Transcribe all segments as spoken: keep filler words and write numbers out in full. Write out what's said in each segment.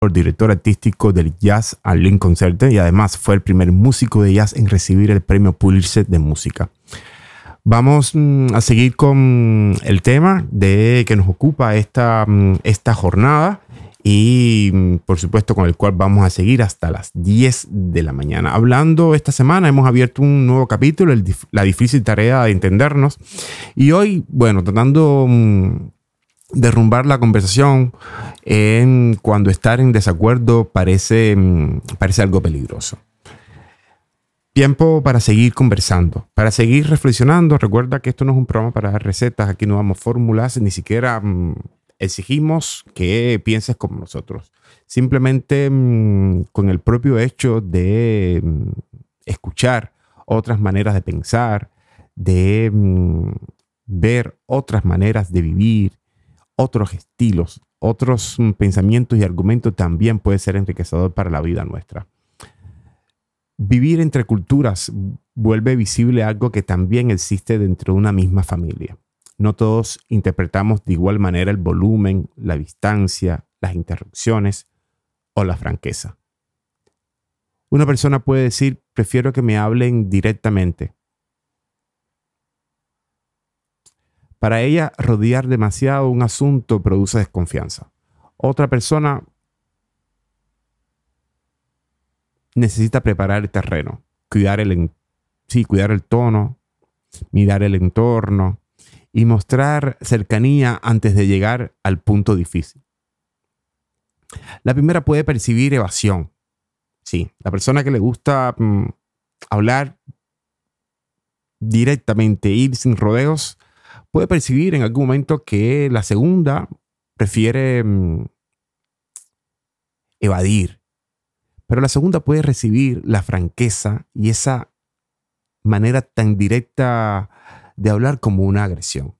director artístico del Jazz at Lincoln Center y además fue el primer músico de jazz en recibir el premio Pulitzer de música. Vamos mm, a seguir con el tema de que nos ocupa esta, mm, esta jornada y mm, por supuesto con el cual vamos a seguir hasta las diez de la mañana. Hablando esta semana hemos abierto un nuevo capítulo, el, la difícil tarea de entendernos, y hoy, bueno, tratando mm, derrumbar la conversación en cuando estar en desacuerdo parece, mm, parece algo peligroso. Tiempo para seguir conversando, para seguir reflexionando. Recuerda que esto no es un programa para dar recetas, aquí no damos fórmulas, ni siquiera mmm, exigimos que pienses como nosotros. Simplemente mmm, con el propio hecho de mmm, escuchar otras maneras de pensar, de mmm, ver otras maneras de vivir, otros estilos, otros mmm, pensamientos y argumentos también puede ser enriquecedor para la vida nuestra. Vivir entre culturas vuelve visible algo que también existe dentro de una misma familia. No todos interpretamos de igual manera el volumen, la distancia, las interrupciones o la franqueza. Una persona puede decir, prefiero que me hablen directamente. Para ella, rodear demasiado un asunto produce desconfianza. Otra persona necesita preparar el terreno, cuidar el, sí, cuidar el tono, mirar el entorno y mostrar cercanía antes de llegar al punto difícil. La primera puede percibir evasión. Sí, la persona que le gusta mm, hablar directamente, ir sin rodeos, puede percibir en algún momento que la segunda prefiere mm, evadir. Pero la segunda puede recibir la franqueza y esa manera tan directa de hablar como una agresión.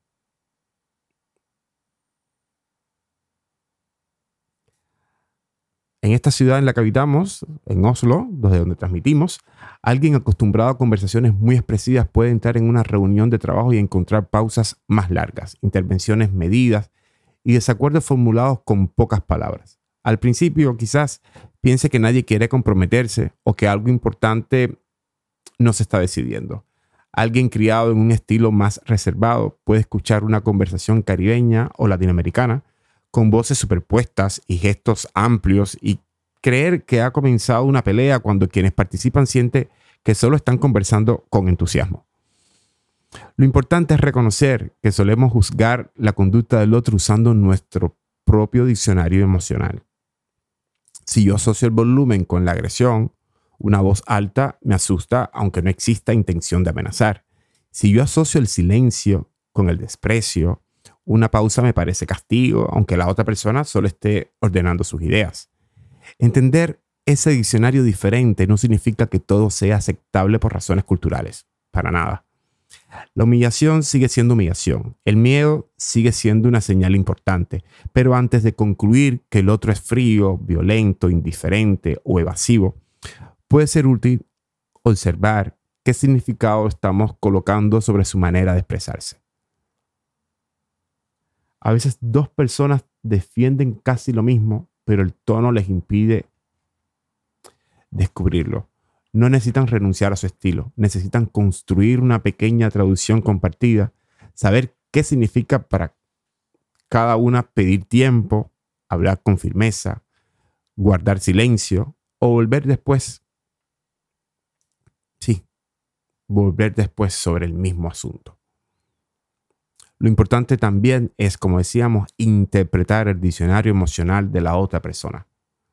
En esta ciudad en la que habitamos, en Oslo, desde donde transmitimos, alguien acostumbrado a conversaciones muy expresivas puede entrar en una reunión de trabajo y encontrar pausas más largas, intervenciones medidas y desacuerdos formulados con pocas palabras. Al principio, quizás piense que nadie quiere comprometerse o que algo importante no se está decidiendo. Alguien criado en un estilo más reservado puede escuchar una conversación caribeña o latinoamericana con voces superpuestas y gestos amplios y creer que ha comenzado una pelea cuando quienes participan sienten que solo están conversando con entusiasmo. Lo importante es reconocer que solemos juzgar la conducta del otro usando nuestro propio diccionario emocional. Si yo asocio el volumen con la agresión, una voz alta me asusta aunque no exista intención de amenazar. Si yo asocio el silencio con el desprecio, una pausa me parece castigo aunque la otra persona solo esté ordenando sus ideas. Entender ese diccionario diferente no significa que todo sea aceptable por razones culturales. Para nada. La humillación sigue siendo humillación. El miedo sigue siendo una señal importante. Pero antes de concluir que el otro es frío, violento, indiferente o evasivo, puede ser útil observar qué significado estamos colocando sobre su manera de expresarse. A veces dos personas defienden casi lo mismo, pero el tono les impide descubrirlo. No necesitan renunciar a su estilo, necesitan construir una pequeña traducción compartida, saber qué significa para cada una pedir tiempo, hablar con firmeza, guardar silencio o volver después. Sí, volver después sobre el mismo asunto. Lo importante también es, como decíamos, interpretar el diccionario emocional de la otra persona.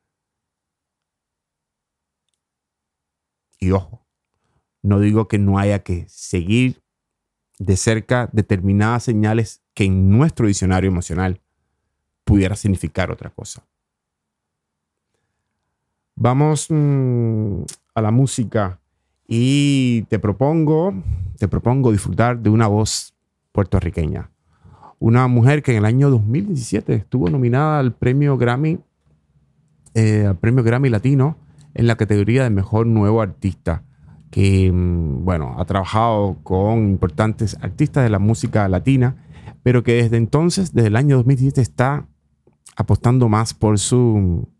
Y ojo, no digo que no haya que seguir de cerca determinadas señales que en nuestro diccionario emocional pudiera significar otra cosa. Vamos mmm, a la música y te propongo, te propongo disfrutar de una voz puertorriqueña. Una mujer que en el año dos mil diecisiete estuvo nominada al premio Grammy, eh, al premio Grammy Latino en la categoría de Mejor Nuevo Artista, que, bueno, ha trabajado con importantes artistas de la música latina, pero que desde entonces, desde el año dos mil diecisiete, está apostando más por su,